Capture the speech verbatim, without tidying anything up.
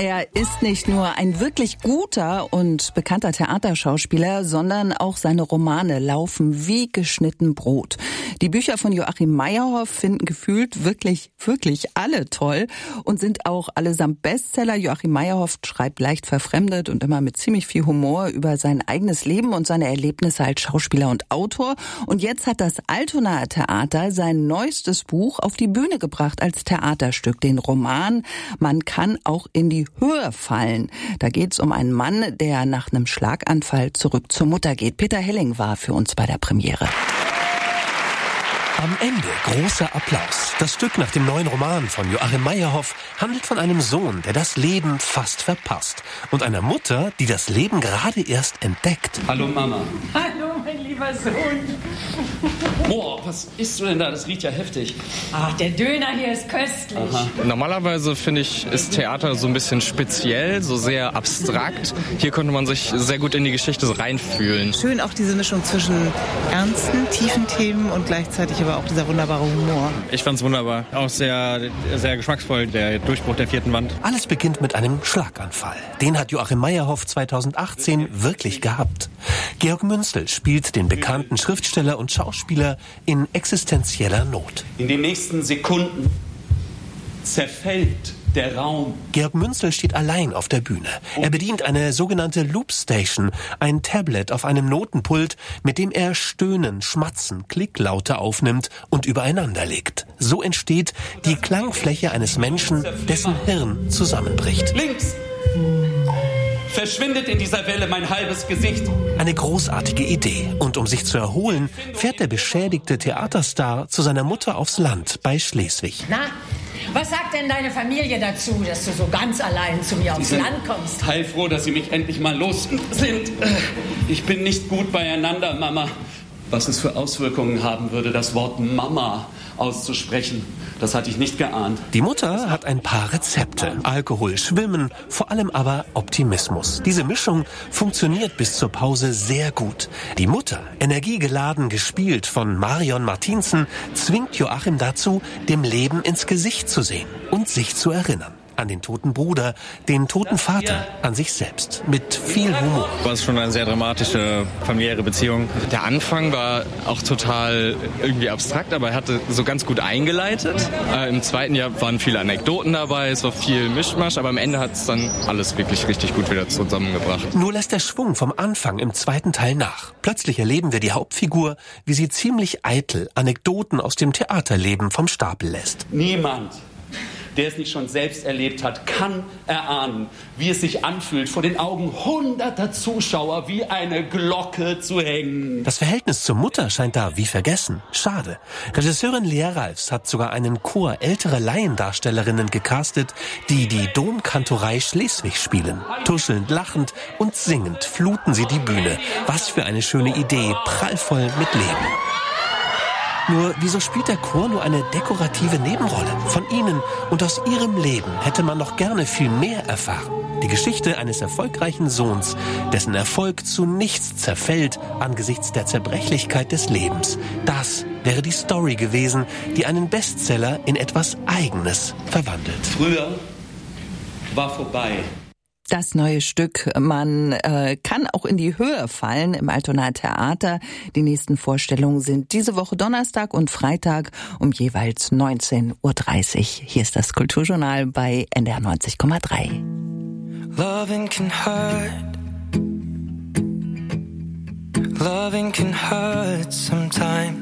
Er ist nicht nur ein wirklich guter und bekannter Theaterschauspieler, sondern auch seine Romane laufen wie geschnitten Brot. Die Bücher von Joachim Meyerhoff finden gefühlt wirklich, wirklich alle toll und sind auch allesamt Bestseller. Joachim Meyerhoff schreibt leicht verfremdet und immer mit ziemlich viel Humor über sein eigenes Leben und seine Erlebnisse als Schauspieler und Autor. Und jetzt hat das Altonaer Theater sein neuestes Buch auf die Bühne gebracht als Theaterstück, den Roman Man kann auch in die Höhe fallen. Da geht es um einen Mann, der nach einem Schlaganfall zurück zur Mutter geht. Peter Helling war für uns bei der Premiere. Am Ende großer Applaus. Das Stück nach dem neuen Roman von Joachim Meyerhoff handelt von einem Sohn, der das Leben fast verpasst. Und einer Mutter, die das Leben gerade erst entdeckt. Hallo Mama. Hallo mein lieber Sohn. Boah, was isst du denn da? Das riecht ja heftig. Ach, der Döner hier ist köstlich. Aha. Normalerweise finde ich, ist Theater so ein bisschen speziell, so sehr abstrakt. Hier konnte man sich sehr gut in die Geschichte so reinfühlen. Schön auch diese Mischung zwischen ernsten, tiefen Themen und gleichzeitig aber auch dieser wunderbare Humor. Ich fand's wunderbar. Auch sehr, sehr geschmacksvoll, der Durchbruch der vierten Wand. Alles beginnt mit einem Schlaganfall. Den hat Joachim Meyerhoff zweitausendachtzehn wirklich gehabt. Georg Münzel spielt den bekannten Schriftsteller und Schauspieler in existenzieller Not. In den nächsten Sekunden zerfällt der Raum. Georg Münzel steht allein auf der Bühne. Er bedient eine sogenannte Loopstation, ein Tablet auf einem Notenpult, mit dem er Stöhnen, Schmatzen, Klicklaute aufnimmt und übereinander legt. So entsteht die Klangfläche eines Menschen, dessen Hirn zusammenbricht. Links! Verschwindet in dieser Welle mein halbes Gesicht. Eine großartige Idee. Und um sich zu erholen, fährt der beschädigte Theaterstar zu seiner Mutter aufs Land bei Schleswig. Na, was sagt denn deine Familie dazu, dass du so ganz allein zu mir aufs Land kommst? Heilfroh, dass sie mich endlich mal los sind. Ich bin nicht gut beieinander, Mama. Was es für Auswirkungen haben würde, das Wort Mama auszusprechen, das hatte ich nicht geahnt. Die Mutter hat ein paar Rezepte. Alkohol, Schwimmen, vor allem aber Optimismus. Diese Mischung funktioniert bis zur Pause sehr gut. Die Mutter, energiegeladen gespielt von Marion Martinsen, zwingt Joachim dazu, dem Leben ins Gesicht zu sehen und sich zu erinnern. An den toten Bruder, den toten Vater, an sich selbst. Mit viel Humor. Das ist schon eine sehr dramatische familiäre Beziehung. Der Anfang war auch total irgendwie abstrakt, aber er hatte so ganz gut eingeleitet. Äh, Im zweiten Jahr waren viele Anekdoten dabei, es war viel Mischmasch, aber am Ende hat es dann alles wirklich richtig gut wieder zusammengebracht. Nur lässt der Schwung vom Anfang im zweiten Teil nach. Plötzlich erleben wir die Hauptfigur, wie sie ziemlich eitel Anekdoten aus dem Theaterleben vom Stapel lässt. Niemand, der es nicht schon selbst erlebt hat, kann erahnen, wie es sich anfühlt, vor den Augen hunderter Zuschauer wie eine Glocke zu hängen. Das Verhältnis zur Mutter scheint da wie vergessen. Schade. Regisseurin Lea Ralfs hat sogar einen Chor älterer Laiendarstellerinnen gecastet, die die Domkantorei Schleswig spielen. Tuschelnd, lachend und singend fluten sie die Bühne. Was für eine schöne Idee, prallvoll mit Leben. Nur, wieso spielt der Chor nur eine dekorative Nebenrolle? Von ihnen und aus ihrem Leben hätte man noch gerne viel mehr erfahren. Die Geschichte eines erfolgreichen Sohns, dessen Erfolg zu nichts zerfällt angesichts der Zerbrechlichkeit des Lebens. Das wäre die Story gewesen, die einen Bestseller in etwas Eigenes verwandelt. Früher war vorbei. Das neue Stück, man äh, kann auch in die Höhe fallen im Altonaer Theater. Die nächsten Vorstellungen sind diese Woche Donnerstag und Freitag um jeweils neunzehn Uhr dreißig. Hier ist das Kulturjournal bei N D R neunzig Komma drei. Loving can hurt. Loving can hurt sometimes.